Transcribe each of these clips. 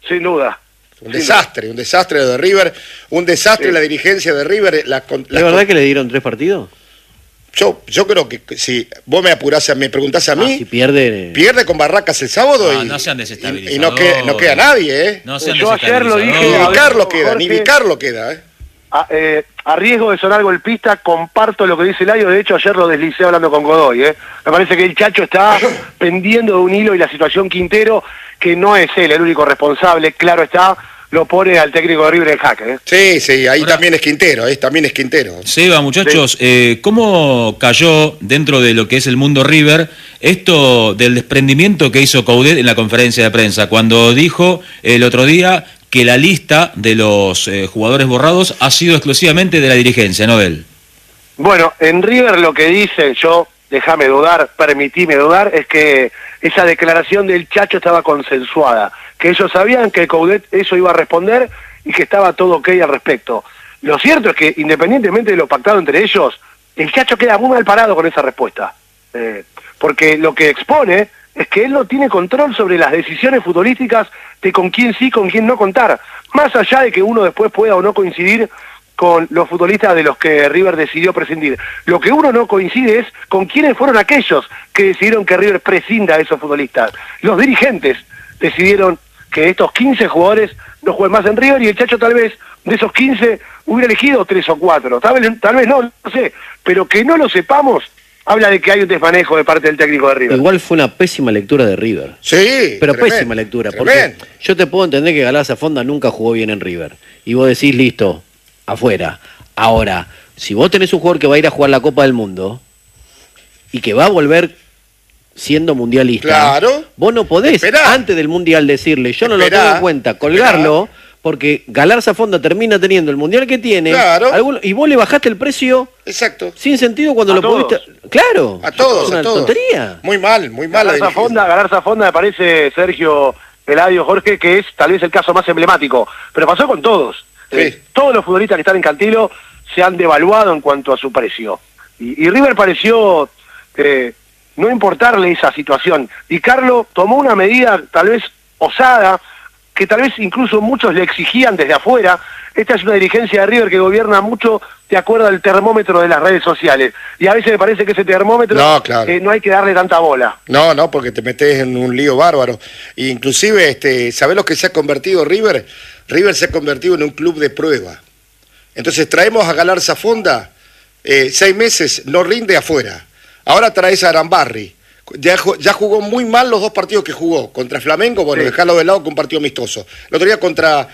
Sin duda. Un desastre lo de River, un desastre la dirigencia de River. ¿Es verdad que le dieron 3 partidos? Yo creo que si vos me preguntás a mí, si pierde con Barracas el sábado no sean desestabilizadores. y no queda nadie, ¿eh? No sean yo ayer lo dije, ni Vicar lo queda, ¿eh? A riesgo de sonar golpista, comparto lo que dice Laio. De hecho, ayer lo deslicé hablando con Godoy. Me parece que el Chacho está pendiendo de un hilo y la situación Quintero, que no es él el único responsable, claro está, lo pone al técnico de River en jaque. Sí, ahí también es Quintero, Seba, muchachos, ¿cómo cayó dentro de lo que es el mundo River esto del desprendimiento que hizo Coudet en la conferencia de prensa, cuando dijo el otro día que la lista de los jugadores borrados ha sido exclusivamente de la dirigencia, no de él? Bueno, en River lo que dicen, déjame dudar, permitime dudar, es que esa declaración del Chacho estaba consensuada, que ellos sabían que Coudet eso iba a responder y que estaba todo ok al respecto. Lo cierto es que, independientemente de lo pactado entre ellos, el Chacho queda muy mal parado con esa respuesta, porque lo que expone es que él no tiene control sobre las decisiones futbolísticas de con quién sí, con quién no contar, más allá de que uno después pueda o no coincidir con los futbolistas de los que River decidió prescindir. Lo que uno no coincide es con quiénes fueron aquellos que decidieron que River prescinda de esos futbolistas. Los dirigentes decidieron que estos 15 jugadores no jueguen más en River, y el Chacho tal vez de esos 15 hubiera elegido 3 o 4, tal vez no sé, pero que no lo sepamos habla de que hay un desmanejo de parte del técnico de River. Igual fue una pésima lectura de River. Sí, pero pésima lectura, porque yo te puedo entender que Galarza Fonda nunca jugó bien en River, y vos decís, listo, afuera. Ahora, si vos tenés un jugador que va a ir a jugar la Copa del Mundo y que va a volver siendo mundialista, claro, vos no podés antes del mundial decirle, yo no lo tengo en cuenta, colgarlo, porque Galarza Fonda termina teniendo el mundial que tiene, y vos le bajaste el precio. Exacto. Sin sentido cuando a lo todos. pudiste. Claro. A todos, es una tontería. Muy mal. Galarza Fonda me parece, Sergio, Eladio, Jorge, que es tal vez el caso más emblemático, pero pasó con todos. Sí. Todos los futbolistas que están en Cantilo se han devaluado en cuanto a su precio. Y River pareció no importarle esa situación. Y Carlo tomó una medida tal vez osada, que tal vez incluso muchos le exigían desde afuera. Esta es una dirigencia de River que gobierna mucho de acuerdo al termómetro de las redes sociales. Y a veces me parece que ese termómetro no hay que darle tanta bola. No, porque te metes en un lío bárbaro. E inclusive, ¿sabés lo que se ha convertido River? River se ha convertido en un club de prueba. Entonces traemos a Galarza Fonda, 6 meses, no rinde afuera. Ahora traes a Arambarri. Ya jugó muy mal los 2 partidos que jugó. Contra Flamengo, dejarlo de lado con un partido amistoso. El otro día contra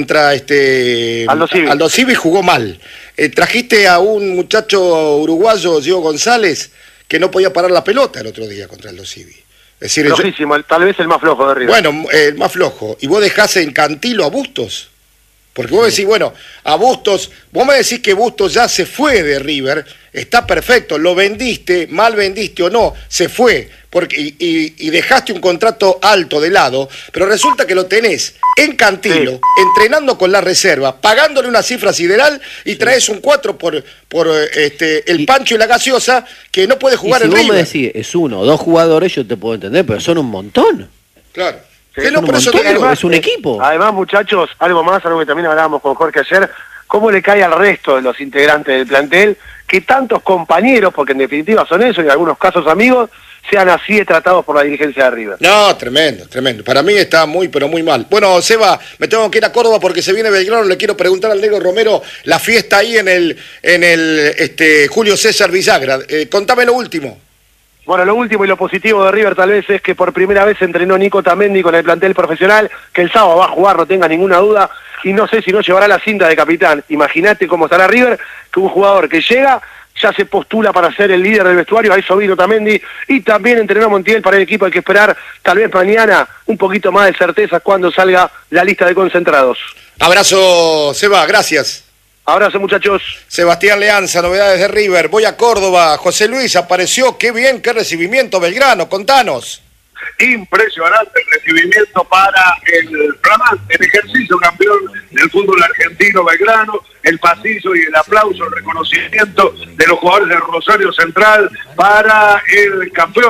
Aldo Civi jugó mal. Trajiste a un muchacho uruguayo, Diego González, que no podía parar la pelota el otro día contra Aldo Civi. Es decir, flojísimo, tal vez el más flojo de River. Bueno, el más flojo. Y vos dejás en Cantilo a Bustos. Porque vos decís, a Bustos, vos me decís que Bustos ya se fue de River, está perfecto, lo vendiste, mal vendiste o no, se fue, y dejaste un contrato alto de lado, pero resulta que lo tenés en Cantilo, entrenando con la reserva, pagándole una cifra sideral, y traes un 4 por el Pancho y la Gaseosa, que no puede jugar en River. Si vos me decís, es 1 o 2 jugadores, yo te puedo entender, pero son un montón. Claro. Es un equipo. Además, muchachos, algo que también hablábamos con Jorge ayer, cómo le cae al resto de los integrantes del plantel que tantos compañeros, porque en definitiva son eso, y en algunos casos amigos, sean así tratados por la dirigencia de River. No, tremendo. Para mí está muy, pero muy mal. Bueno, Seba, me tengo que ir a Córdoba porque se viene Belgrano. Le quiero preguntar al Negro Romero la fiesta ahí en el Julio César Villagra. Contame lo último. Bueno, lo último y lo positivo de River tal vez es que por primera vez entrenó Nico Tamendi con el plantel profesional, que el sábado va a jugar, no tenga ninguna duda, y no sé si no llevará la cinta de capitán. Imagínate cómo estará River, que un jugador que llega ya se postula para ser el líder del vestuario, a eso vino Tamendi, y también entrenó Montiel para el equipo. Hay que esperar tal vez mañana un poquito más de certeza cuando salga la lista de concentrados. Abrazo, Seba, gracias. Abrazo, muchachos. Sebastián Leanza, novedades de River. Voy a Córdoba. José Luis apareció. Qué bien, qué recibimiento, Belgrano. Contanos. Impresionante el recibimiento para el flamante, el ejercicio campeón del fútbol argentino Belgrano. El pasillo y el aplauso, el reconocimiento de los jugadores del Rosario Central para el campeón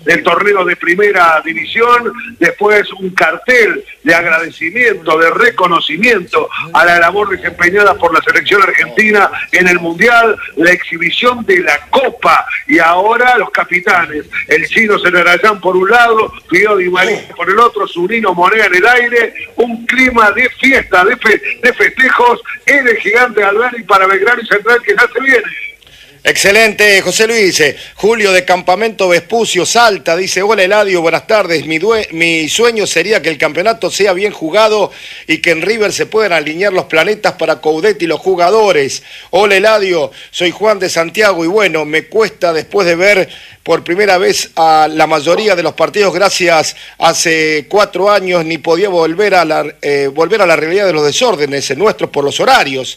del torneo de primera división, después un cartel de agradecimiento, de reconocimiento a la labor desempeñada por la selección argentina en el Mundial, la exhibición de la Copa, y ahora los capitanes, el chino Celarayán por un lado, Fideo Di María por el otro, Zunino Monega en el aire, un clima de fiesta, de festejos en el Gigante Galvani para Belgrano y Central, que ya se viene. Excelente, José Luis. Dice Julio de Campamento Vespucio, Salta, dice: hola Eladio, buenas tardes. Mi sueño sería que el campeonato sea bien jugado y que en River se puedan alinear los planetas para Coudet y los jugadores. Hola Eladio, soy Juan de Santiago y bueno, me cuesta después de ver por primera vez a la mayoría de los partidos, gracias hace 4 años ni podía volver a la realidad de los desórdenes nuestros por los horarios.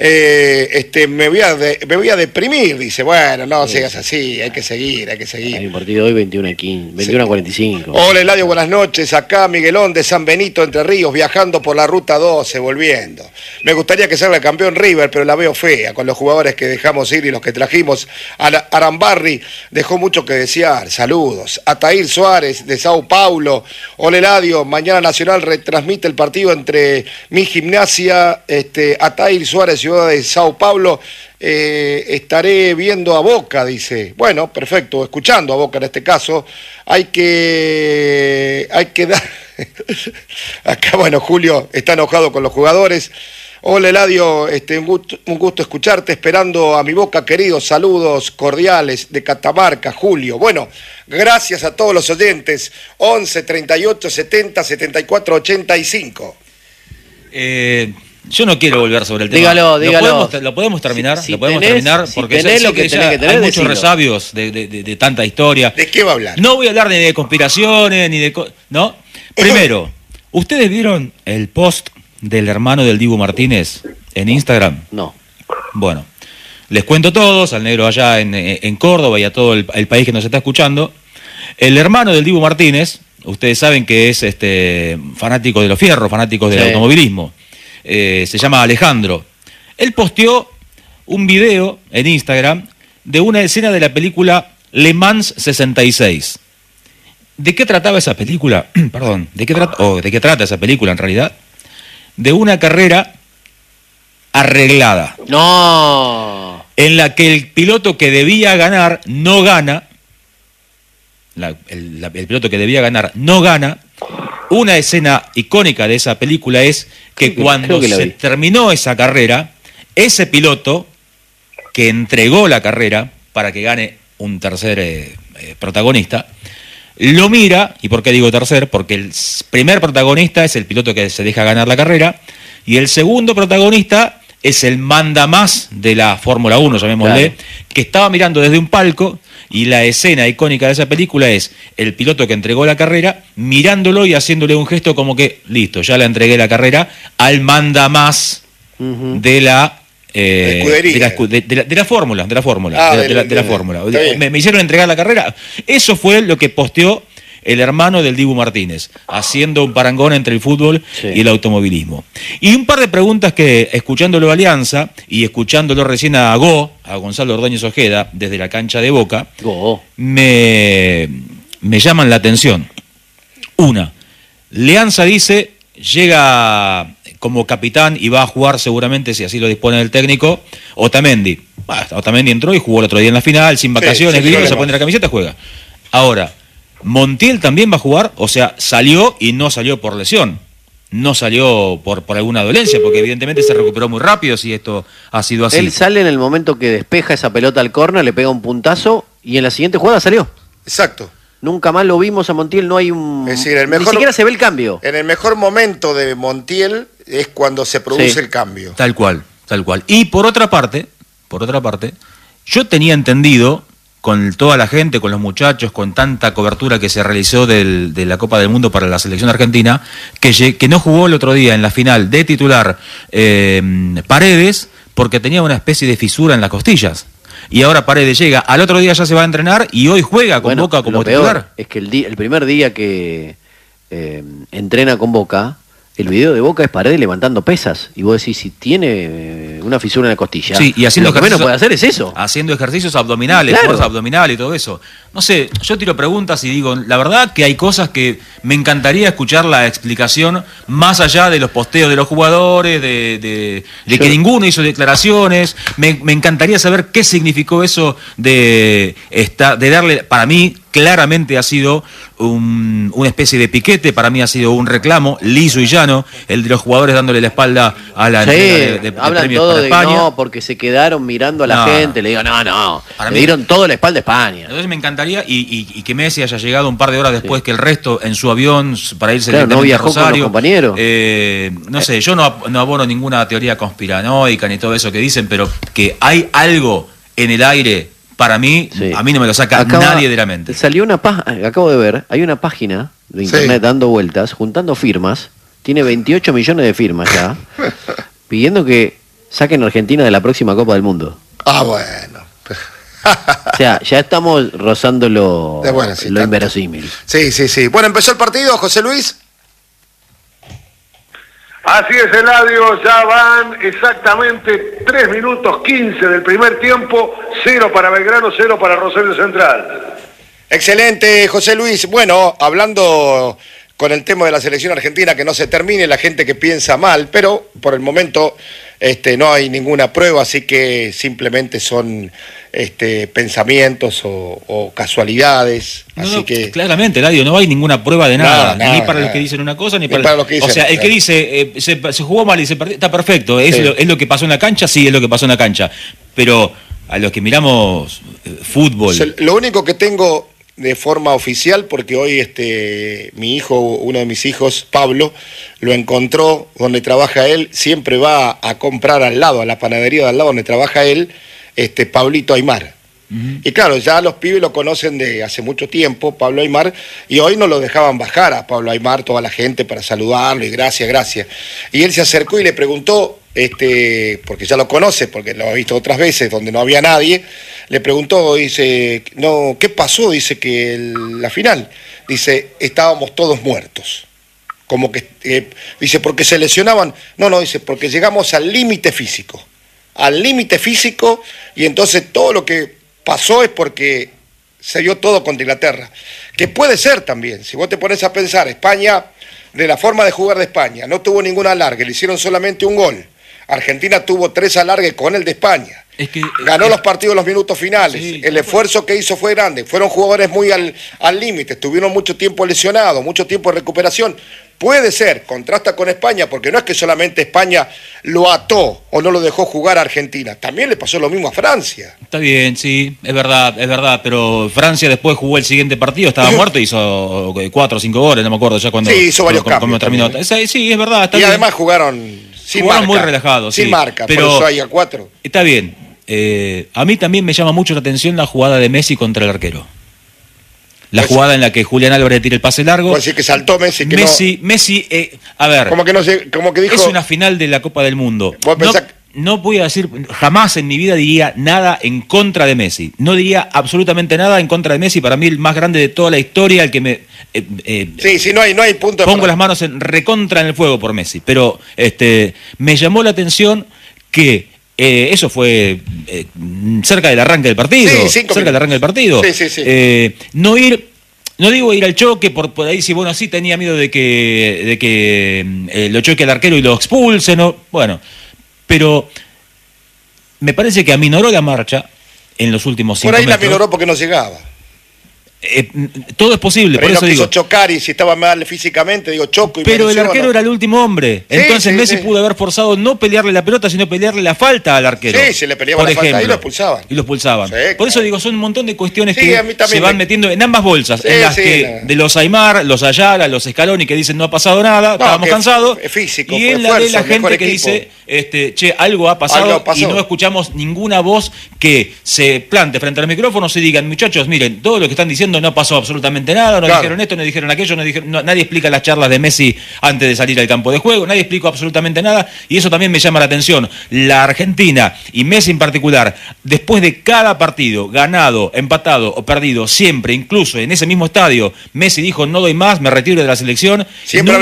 Me voy a deprimir, dice. Bueno, no sigas así, hay que seguir. Hay un partido hoy 21:45. Hola Eladio, buenas noches. Acá Miguelón de San Benito, Entre Ríos, viajando por la ruta 12, volviendo. Me gustaría que salga campeón River, pero la veo fea con los jugadores que dejamos ir y los que trajimos. Arambarri dejó mucho que desear. Saludos. Atair Suárez de Sao Paulo. Hola Eladio, mañana Nacional retransmite el partido entre mi Gimnasia, Atair Suárez, ciudad de Sao Paulo. Estaré viendo a Boca, dice. Bueno, perfecto, escuchando a Boca en este caso. Hay que dar... Acá, bueno, Julio está enojado con los jugadores. Hola Eladio, un gusto escucharte, esperando a mi Boca querido, saludos cordiales de Catamarca, Julio. Bueno, gracias a todos los oyentes, 11 38 70 74 85. Yo no quiero volver sobre el tema. Dígalo. ¿Lo podemos terminar? Si ¿Lo podemos tenés, terminar? si Porque tenés sé lo que tenés que tener, hay muchos decilo. resabios de tanta historia. ¿De qué va a hablar? No voy a hablar ni de conspiraciones, ni de... ¿No? Primero, ¿ustedes vieron el post del hermano del Dibu Martínez en Instagram? No. Bueno, les cuento todos, al negro allá en Córdoba y a todo el país que nos está escuchando. El hermano del Dibu Martínez, ustedes saben que es fanático de los fierros, fanáticos del automovilismo. Se llama Alejandro. Él posteó un video en Instagram de una escena de la película Le Mans 66. ¿De qué trataba esa película? Perdón, ¿de qué trata esa película en realidad? De una carrera arreglada. No. En la que el piloto que debía ganar no gana. El piloto que debía ganar no gana. Una escena icónica de esa película es que cuando se terminó esa carrera, ese piloto que entregó la carrera para que gane un tercer protagonista, lo mira. ¿Y por qué digo tercer? Porque el primer protagonista es el piloto que se deja ganar la carrera y el segundo protagonista es el mandamás de la Fórmula 1, llamémosle, claro, que estaba mirando desde un palco, y la escena icónica de esa película es el piloto que entregó la carrera mirándolo y haciéndole un gesto como que, listo, ya le entregué la carrera al mandamás de la... de la fórmula. Me hicieron entregar la carrera. Eso fue lo que posteó el hermano del Dibu Martínez, haciendo un parangón entre el fútbol y el automovilismo. Y un par de preguntas que, escuchándolo a Alianza y escuchándolo recién a Gonzalo Ordóñez Ojeda, desde la cancha de Boca, me llaman la atención. Una, Alianza dice, llega como capitán y va a jugar seguramente, si así lo dispone el técnico, Otamendi. Otamendi entró y jugó el otro día en la final, sin vacaciones, vino, se pone la camiseta, juega. Ahora, Montiel también va a jugar, o sea, salió y no salió por lesión, no salió por alguna dolencia, porque evidentemente se recuperó muy rápido si esto ha sido así. Él sale en el momento que despeja esa pelota al córner, le pega un puntazo y en la siguiente jugada salió. Exacto. Nunca más lo vimos a Montiel, no hay un... Es decir, ni siquiera se ve el cambio. En el mejor momento de Montiel es cuando se produce el cambio. Tal cual. Y por otra parte, yo tenía entendido, con toda la gente, con los muchachos, con tanta cobertura que se realizó de la Copa del Mundo para la selección argentina, que no jugó el otro día en la final de titular Paredes, porque tenía una especie de fisura en las costillas. Y ahora Paredes llega, al otro día ya se va a entrenar y hoy juega con Boca como titular. Es que el primer día que entrena con Boca, el video de Boca es Paredes levantando pesas. Y vos decís, si tiene una fisura en la costilla. Sí, y haciendo lo que menos puede hacer es eso. Haciendo ejercicios abdominales, Claro. fuerza abdominal y todo eso. No sé, yo tiro preguntas y digo, la verdad que hay cosas que me encantaría escuchar la explicación más allá de los posteos de los jugadores, de que ninguno hizo declaraciones. Me encantaría saber qué significó eso de darle, para mí, claramente ha sido una especie de piquete, para mí ha sido un reclamo liso y llano, el de los jugadores dándole la espalda a la entrega de hablan premios todo para de España. no, porque se quedaron mirando a la No. gente, le digo, no, Para le mí- dieron todo la espalda a España. Entonces me encantaría y que Messi haya llegado un par de horas después que el resto en su avión para irse Claro, no directamente a viajó con los Rosario. compañeros. No sé, yo no abono ninguna teoría conspiranoica ni todo eso que dicen, pero que hay algo en el aire, para mí, Sí. a mí no me lo saca nadie de la mente. Salió una página, acabo de ver, hay una página de internet dando vueltas, juntando firmas, tiene 28 millones de firmas ya, pidiendo que saquen a Argentina de la próxima Copa del Mundo. Ah, bueno. O sea, ya estamos rozando lo Bueno, sí, tanto. inverosímil. Sí. Bueno, empezó el partido, José Luis. Así es, Eladio, ya van exactamente 3 minutos 15 del primer tiempo, 0 para Belgrano, 0 para Rosario Central. Excelente, José Luis. Bueno, hablando con el tema de la selección argentina, que no se termine, la gente que piensa mal, pero por el momento no hay ninguna prueba, así que simplemente son pensamientos o casualidades. Así No, que claramente, Eladio, no hay ninguna prueba de nada, Nada, ni para nada. los que dicen una cosa, ni Ni para los que dicen o sea, el otra. que dice se jugó mal y se perdió, está perfecto, es, Sí. es lo que pasó en la cancha, sí, es lo que pasó en la cancha, pero a los que miramos fútbol... Lo único que tengo de forma oficial, porque hoy mi hijo, uno de mis hijos, Pablo, lo encontró donde trabaja él, siempre va a comprar al lado, a la panadería de al lado donde trabaja él, Pablito Aymar. Y claro, ya los pibes lo conocen de hace mucho tiempo, Pablo Aymar, y hoy no lo dejaban bajar a Pablo Aymar, toda la gente, para saludarlo y gracias. Y él se acercó y le preguntó, porque ya lo conoce, porque lo ha visto otras veces donde no había nadie, le preguntó, dice, no, ¿qué pasó? Dice que la final, dice, estábamos todos muertos. Como que, dice, porque se lesionaban, no, dice, porque llegamos al límite físico, y entonces todo lo que pasó es porque se dio todo contra Inglaterra, que puede ser también, si vos te pones a pensar, España, de la forma de jugar de España, no tuvo ningún alargue, le hicieron solamente un gol, Argentina tuvo 3 alargues con el de España, Es que, ganó los partidos en los minutos finales, Sí, el esfuerzo que hizo fue grande, fueron jugadores muy al límite, estuvieron mucho tiempo lesionados, mucho tiempo de recuperación. Puede ser, contrasta con España, porque no es que solamente España lo ató o no lo dejó jugar a Argentina, también le pasó lo mismo a Francia. Está bien, sí, es verdad, pero Francia después jugó el siguiente partido, estaba muerto, hizo 4 o 5 goles, no me acuerdo ya cuando... Sí, hizo varios cambios terminó. también. Sí, es verdad, está Y bien. además jugaron sin Jugaron marca. muy relajados, Sin sí, marca, pero- por eso hay a 4. Está bien. A mí también me llama mucho la atención la jugada de Messi contra el arquero. La Pues- jugada en la que Julián Álvarez tira el pase largo. Puede decir que saltó Messi, que Messi, a ver, como que dijo, es una final de la Copa del Mundo. Vos pensás- No voy a decir, jamás en mi vida diría nada en contra de Messi. No diría absolutamente nada en contra de Messi. Para mí el más grande de toda la historia, el que me... sí, no hay punto de pongo las manos en recontra en el fuego por Messi. Pero me llamó la atención que eso fue cerca del arranque del partido. Sí, 5 cerca del minutos. arranque del partido. Sí. No digo ir al choque, por ahí sí, bueno, sí tenía miedo de que lo choque el arquero y lo expulsen, ¿no? Bueno, pero me parece que aminoró la marcha en los últimos 5 Por ahí metros. la minoró porque no llegaba. Todo es posible, Pero por él no eso digo. quiso chocar y si estaba mal físicamente, digo, choco y Pero me el lesiono. arquero era el último hombre. Sí, Entonces sí, Messi sí. pudo haber forzado no pelearle la pelota, sino pelearle la falta al arquero. Sí, se le peleaba por la falta ejemplo. y lo expulsaban. Y lo expulsaban. Sí, por eso claro. digo, son un montón de cuestiones Sí, que a mí también se van me- metiendo en ambas bolsas. Sí, en las sí, que la- de los Aymar, los Ayala, los Scaloni que dicen no ha pasado nada, estábamos que cansados. es físico, y fue en la de esfuerzo, la gente mejor que equipo. dice, che, algo ha pasado, Algo pasó. y no escuchamos ninguna voz que se plante frente al micrófono y digan, muchachos, miren, todo lo que están diciendo no pasó absolutamente nada, no Claro. dijeron esto, no dijeron aquello, nadie explica las charlas de Messi antes de salir al campo de juego, nadie explicó absolutamente nada, y eso también me llama la atención. La Argentina, y Messi en particular, después de cada partido, ganado, empatado o perdido, siempre, incluso en ese mismo estadio, Messi dijo, no doy más, me retiro de la selección, Siempre nunca hablaron.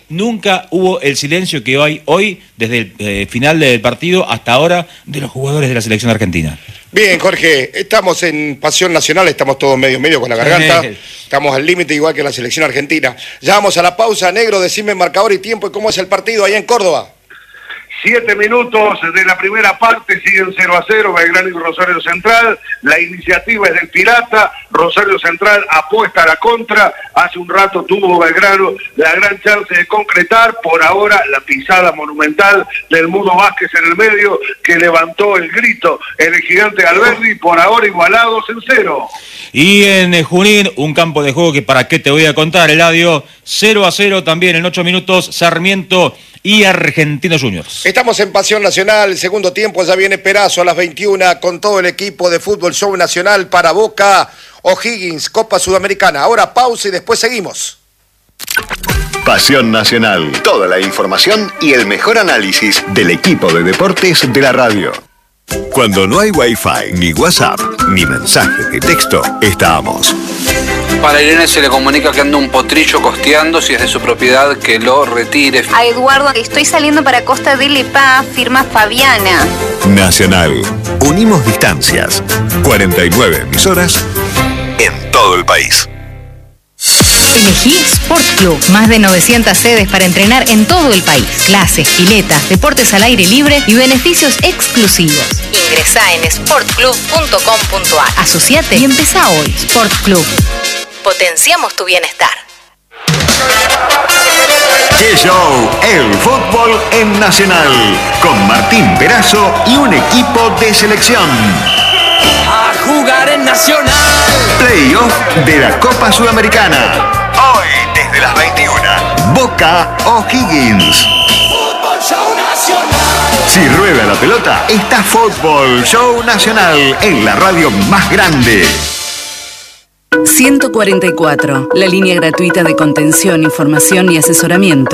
nunca hubo el silencio que hay hoy, desde el final del partido hasta ahora, de los jugadores de la selección argentina. Bien, Jorge, estamos en Pasión Nacional, estamos todos medio con la garganta, estamos al límite igual que la selección argentina. Ya vamos a la pausa, Negro, decime marcador y tiempo y cómo es el partido allá en Córdoba. 7 minutos de la primera parte, siguen 0-0, Belgrano y Rosario Central. La iniciativa es del Pirata, Rosario Central apuesta a la contra. Hace un rato tuvo Belgrano la gran chance de concretar, por ahora la pisada monumental del Mudo Vázquez en el medio, que levantó el grito el gigante Galverdi, por ahora igualados en 0. Y en Junín, un campo de juego que para qué te voy a contar, Eladio, 0-0 también en 8 minutos, Sarmiento y Argentinos Juniors. Estamos en Pasión Nacional, el segundo tiempo ya viene Perazo a las 21 con todo el equipo de Fútbol Show Nacional para Boca O'Higgins, Copa Sudamericana. Ahora pausa y después seguimos. Pasión Nacional, toda la información y el mejor análisis del equipo de deportes de la radio. Cuando no hay Wi-Fi, ni WhatsApp, ni mensaje de texto, estamos. Para Irene se le comunica que anda un potrillo costeando, si es de su propiedad que lo retire. A Eduardo, estoy saliendo para Costa del EPA, firma Fabiana. Nacional, unimos distancias. 49 emisoras en todo el país. Elegí Sport Club, más de 900 sedes para entrenar en todo el país. Clases, piletas, deportes al aire libre y beneficios exclusivos. Ingresá en sportclub.com.ar. Asociate y empezá hoy. Sport Club. Potenciamos tu bienestar. G-Show, el fútbol en Nacional, con Martín Perazo y un equipo de selección. A jugar en Nacional. Playoff de la Copa Sudamericana. Hoy desde las 21. Boca O'Higgins. Fútbol Show Nacional. Si rueda la pelota, está Fútbol Show Nacional en la radio más grande. 144, la línea gratuita de contención, información y asesoramiento.